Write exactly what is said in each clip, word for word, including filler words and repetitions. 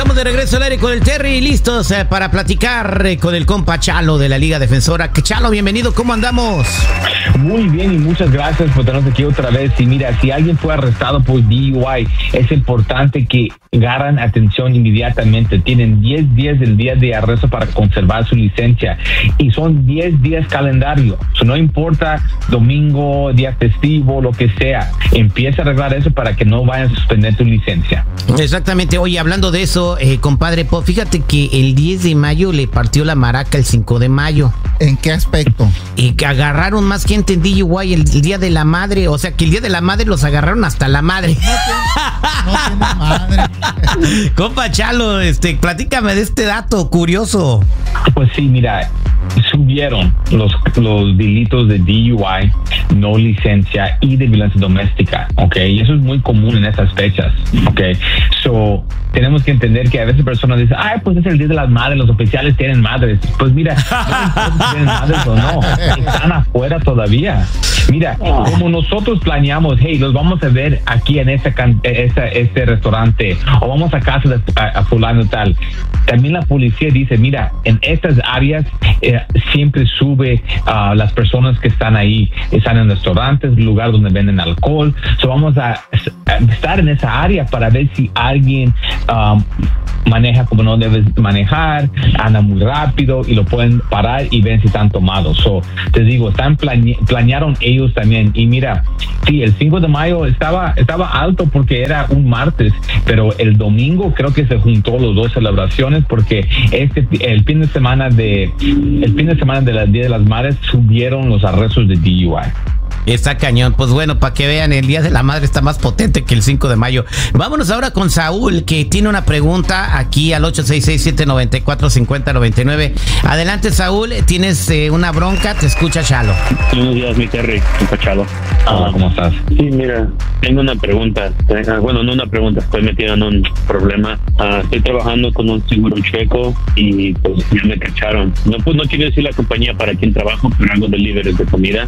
Estamos de regreso al aire con el Terry, listos eh, para platicar eh, con el compa Chalo de la Liga Defensora. Que Chalo, bienvenido, ¿cómo andamos? Muy bien y muchas gracias por tenernos aquí otra vez. Y mira, si alguien fue arrestado por D U I, es importante que agarren atención inmediatamente. Tienen diez días del día de arresto para conservar su licencia y son diez días calendario. So, no importa domingo, día festivo, lo que sea, empieza a arreglar eso para que no vayan a suspender tu licencia. Exactamente. Oye, hablando de eso, eh, compadre Pop, fíjate que el diez de mayo le partió la maraca el cinco de mayo. ¿En qué aspecto? Y que agarraron más gente en D U I el, el día de la madre. O sea, que el día de la madre los agarraron hasta la madre. No tiene, no tiene madre. Compa Chalo, este, platícame de este dato curioso. Pues sí, mira, subieron los, los delitos de D U I, no licencia y de violencia doméstica, ¿ok? Y eso es muy común en estas fechas, ¿ok? So, tenemos que entender que a veces personas dicen, ay, pues es el día de las madres, los oficiales tienen madres. Pues mira, no importa si tienen madres o no, están afuera todavía. Mira, como nosotros planeamos, hey, los vamos a ver aquí en este, este, este restaurante, o vamos a casa de a, a fulano tal. También la policía dice, mira, en estas áreas eh, siempre sube a uh, las personas que están ahí, están en restaurantes, lugar donde venden alcohol. So vamos a, a estar en esa área para ver si alguien um, maneja como no debes manejar, anda muy rápido y lo pueden parar y ven si están tomados. So, te digo, están plane, planearon ellos también. Y mira, sí, el cinco de mayo estaba estaba alto porque era un martes, pero el domingo creo que se juntó los dos celebraciones porque este el fin de semana de el fin de semana del Día de las Madres subieron los arrestos de D U I. Está cañón. Pues bueno, para que vean, el Día de la Madre está más potente que el cinco de mayo. Vámonos ahora con Saúl, que tiene una pregunta aquí al ocho seis seis, siete nueve cuatro, cinco cero nueve nueve. Adelante, Saúl, tienes eh, una bronca, te escucha Chalo. Buenos días, mi Terry, compa Chalo. Hola, ¿cómo estás? Sí, mira, tengo una pregunta. Bueno, no una pregunta, estoy metido en un problema. Uh, estoy trabajando con un seguro chueco y pues ya me cacharon. No, pues no quiero decir la compañía para quien trabajo, pero hago deliveries de comida.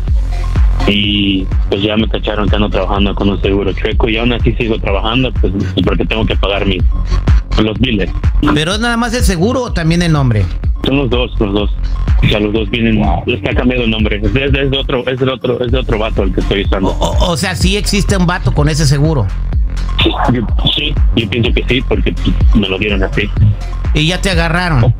Y pues ya me cacharon que ando trabajando con un seguro chueco y aún así sigo trabajando, pues porque tengo que pagar mis los biles. ¿Pero es nada más el seguro o también el nombre? Son los dos, los dos. O sea, los dos vienen, wow. Les ha cambiado el nombre. Es de, es de otro, es de otro, es de otro vato el que estoy usando. O, o sea, sí existe un vato con ese seguro. Sí, yo, sí, yo pienso que sí, porque me lo dieron así. ¿Y ya te agarraron?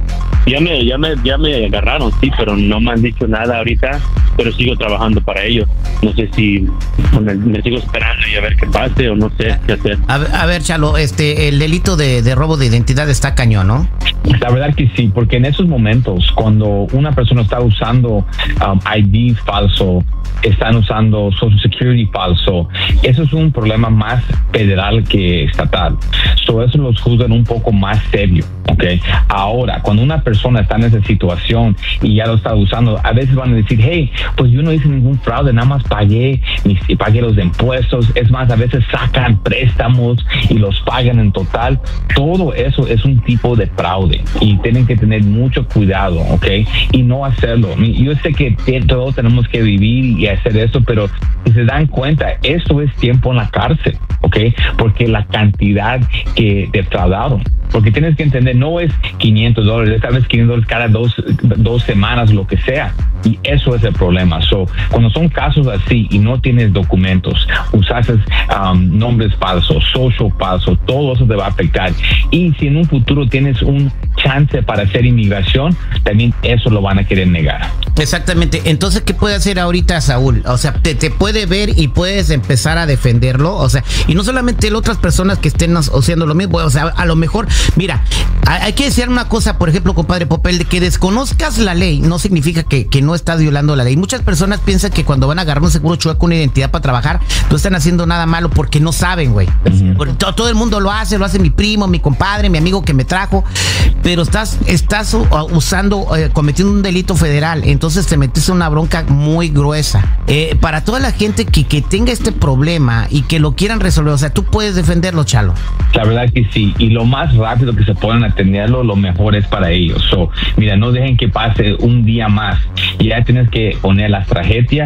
Ya me, ya me, ya me agarraron, sí, pero no me han dicho nada ahorita, pero sigo trabajando para ellos. No sé si me, me sigo esperando y a ver qué pase o no sé qué hacer. A ver, a ver Chalo, este, el delito de, de robo de identidad está cañón, ¿no? La verdad que sí, porque en esos momentos, cuando una persona está usando um, I D falso, están usando Social Security falso, eso es un problema más federal que estatal. So, eso los juzgan un poco más serio, ¿ok? Ahora, cuando una persona está en esa situación y ya lo está usando, a veces van a decir, hey, pues yo no hice ningún fraude, nada más pagué, mis, pagué los impuestos. Es más, a veces sacan préstamos y los pagan en total. Todo eso es un tipo de fraude y tienen que tener mucho cuidado, ¿ok? Y no hacerlo. Yo sé que todos tenemos que vivir y hacer eso, pero si se dan cuenta, esto es tiempo en la cárcel, ¿ok? Porque la cantidad que defraudaron. Porque tienes que entender, no es quinientos dólares, esta vez quinientos dólares cada dos, dos semanas, lo que sea. Y eso es el problema. So, cuando son casos así y no tienes documentos, usas um, nombres falsos, social falso, todo eso te va a afectar. Y si en un futuro tienes un chance para hacer inmigración, también eso lo van a querer negar. Exactamente. Entonces, ¿qué puede hacer ahorita Saúl? O sea, te, te puede ver y puedes empezar a defenderlo. O sea, y no solamente otras personas que estén haciendo lo mismo. O sea, a lo mejor, mira, hay que decir una cosa, por ejemplo, compadre Popel, de que desconozcas la ley no significa que, que no estás violando la ley. Muchas personas piensan que cuando van a agarrar un seguro chueco, una identidad para trabajar, no están haciendo nada malo porque no saben, güey. Uh-huh. todo, todo el mundo lo hace, lo hace mi primo, mi compadre, mi amigo que me trajo, pero estás, estás usando, eh, cometiendo un delito federal, entonces te metes en una bronca muy gruesa. Eh, para toda la gente que, que tenga este problema y que lo quieran resolver, o sea, tú puedes defenderlo, Chalo. La verdad que sí, y lo más rápido que se puedan atenderlo, lo mejor es para ellos. So, mira, no dejen que pase un día más. Ya tienes que poner las tarjetas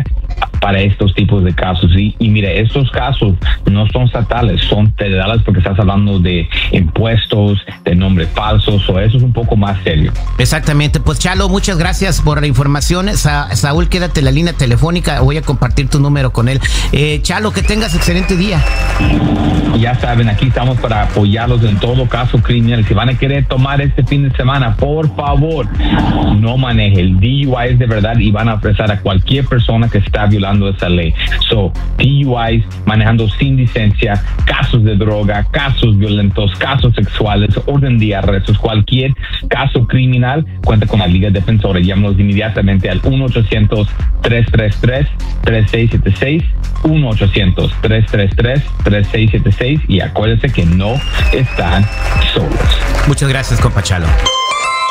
para estos tipos de casos. Y, y mire, estos casos no son estatales, son federales porque estás hablando de impuestos, de nombres falsos, o eso es un poco más serio. Exactamente. Pues Chalo, muchas gracias por la información. Sa- Saúl, quédate en la línea telefónica, voy a compartir tu número con él. Eh, Chalo, que tengas excelente día. Ya saben, aquí estamos para apoyarlos en todo caso criminal. Si van a querer tomar este fin de semana, por favor, no maneje. El D U I es de verdad y van a apresar a cualquier persona que está violando esa ley. So, D U Is, manejando sin licencia, casos de droga, casos violentos, casos sexuales, orden de arrestos, cualquier caso criminal, cuenta con la Liga Defensora. Llámanos inmediatamente al uno ochocientos, tres tres tres, tres seis siete seis, uno ochocientos, tres tres tres, tres seis siete seis, y acuérdense que no están solos. Muchas gracias, compa Chalo.